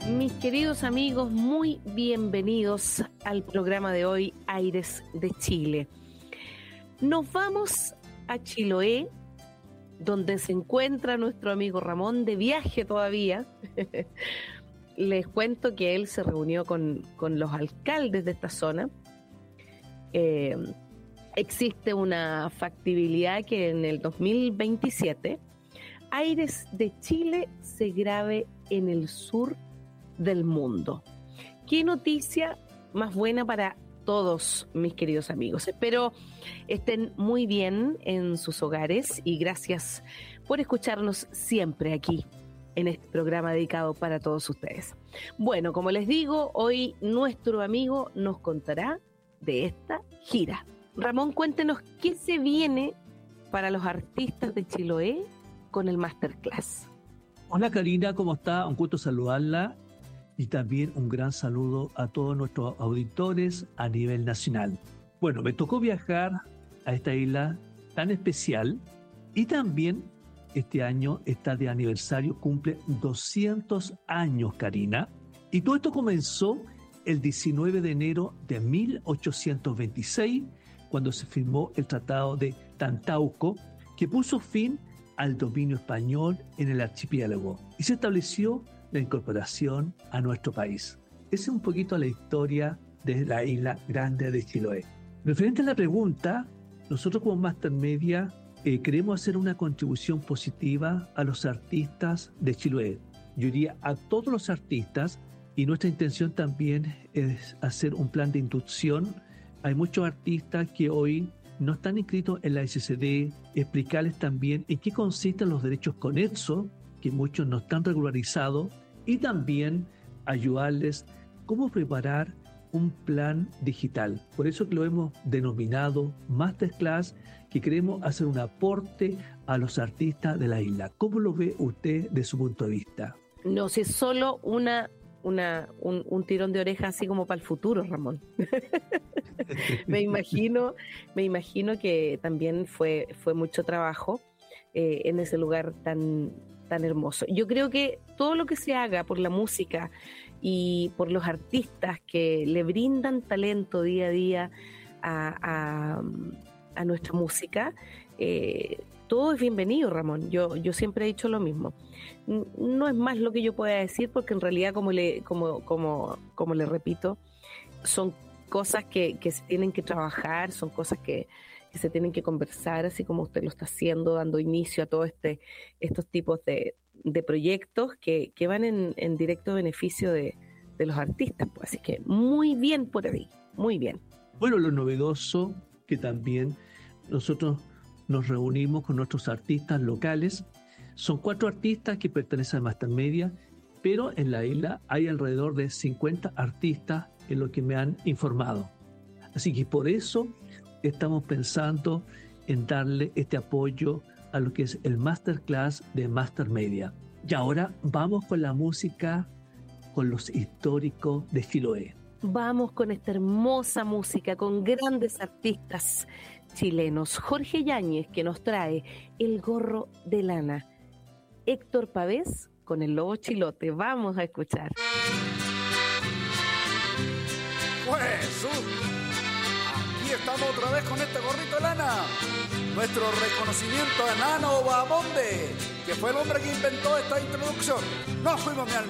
Mis queridos amigos, muy bienvenidos al programa de hoy, Aires de Chile. Nos vamos a Chiloé, donde se encuentra nuestro amigo Ramón de viaje todavía. Les cuento que él se reunió con los alcaldes de esta zona. Existe una factibilidad que en el 2027 Aires de Chile se grabe en el sur del mundo. Qué noticia más buena para todos, mis queridos amigos. Espero estén muy bien en sus hogares y gracias por escucharnos siempre aquí en este programa dedicado para todos ustedes. Bueno, como les digo, hoy nuestro amigo nos contará de esta gira. Ramón, cuéntenos qué se viene para los artistas de Chiloé con el Masterclass. Hola Karina, ¿cómo está? Un gusto saludarla y también un gran saludo a todos nuestros auditores a nivel nacional. Bueno, me tocó viajar a esta isla tan especial y también este año está de aniversario, cumple 200 años, Karina. Y todo esto comenzó el 19 de enero de 1826, cuando se firmó el Tratado de Tantauco, que puso fin al dominio español en el archipiélago y se estableció la incorporación a nuestro país. Esa es un poquito la historia de la isla grande de Chiloé. Referente a la pregunta, nosotros como Master Media queremos hacer una contribución positiva a los artistas de Chiloé. Yo diría a todos los artistas, y nuestra intención también es hacer un plan de inducción. Hay muchos artistas que hoy no están inscritos en la SCD, explicarles también en qué consisten los derechos conexos, que muchos no están regularizados, y también ayudarles cómo preparar un plan digital. Por eso que lo hemos denominado Masterclass, que queremos hacer un aporte a los artistas de la isla. ¿Cómo lo ve usted de su punto de vista? No sé, solo un tirón de oreja así como para el futuro, Ramón. me imagino que también fue mucho trabajo en ese lugar tan hermoso. Yo creo que todo lo que se haga por la música y por los artistas que le brindan talento día a día a nuestra música, todo es bienvenido, Ramón. Yo siempre he dicho lo mismo. No es más lo que yo pueda decir, porque en realidad, como le repito, son cosas que se tienen que trabajar, son cosas que se tienen que conversar, así como usted lo está haciendo, dando inicio a todos estos tipos de proyectos que van en directo beneficio de los artistas. Pues. Así que muy bien por ahí, muy bien. Bueno, lo novedoso que también nosotros nos reunimos con nuestros artistas locales. Son 4 artistas que pertenecen a Master Media, pero en la isla hay alrededor de 50 artistas en lo que me han informado. Así que por eso estamos pensando en darle este apoyo a lo que es el Masterclass de Master Media. Y ahora vamos con la música, con los históricos de Chiloé. Vamos con esta hermosa música, con grandes artistas chilenos. Jorge Yáñez, que nos trae El gorro de lana. Héctor Pavés con El lobo chilote. Vamos a escuchar. Pues, aquí estamos otra vez con este gorrito de lana. Nuestro reconocimiento a Nano Bahamonde, que fue el hombre que inventó esta introducción. Nos fuimos, mi alma.